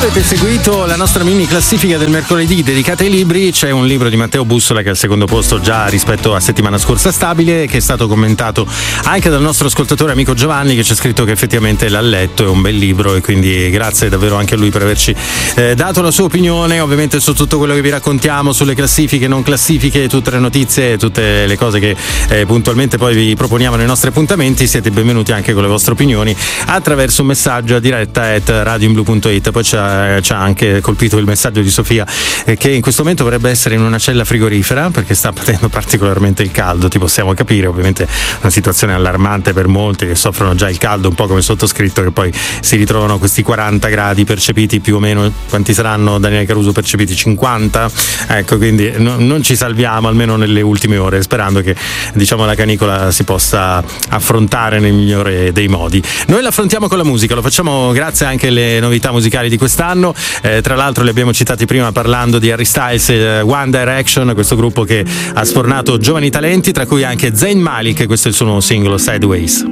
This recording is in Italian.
Avete seguito la nostra mini classifica del mercoledì dedicata ai libri. C'è un libro di Matteo Bussola che è al secondo posto già rispetto a settimana scorsa stabile, che è stato commentato anche dal nostro ascoltatore amico Giovanni, che ci ha scritto che effettivamente l'ha letto, è un bel libro, e quindi grazie davvero anche a lui per averci dato la sua opinione ovviamente su tutto quello che vi raccontiamo, sulle classifiche, non classifiche, tutte le notizie, tutte le cose che puntualmente poi vi proponiamo nei nostri appuntamenti. Siete benvenuti anche con le vostre opinioni attraverso un messaggio a diretta@radioinblu.it. Poi ci ha anche colpito il messaggio di Sofia che in questo momento vorrebbe essere in una cella frigorifera perché sta patendo particolarmente il caldo. Ti possiamo capire, ovviamente una situazione allarmante per molti che soffrono già il caldo, un po' come sottoscritto, che poi si ritrovano questi 40 gradi percepiti più o meno. Quanti saranno, Daniele Caruso, percepiti? 50? Ecco, quindi non ci salviamo almeno nelle ultime ore, sperando che la canicola si possa affrontare nel migliore dei modi. Noi l'affrontiamo con la musica, lo facciamo grazie anche alle novità musicali di quest'anno. Tra l'altro li abbiamo citati prima parlando di Harry Styles e One Direction, questo gruppo che ha sfornato giovani talenti, tra cui anche Zayn Malik, e questo è il suo nuovo singolo Sideways.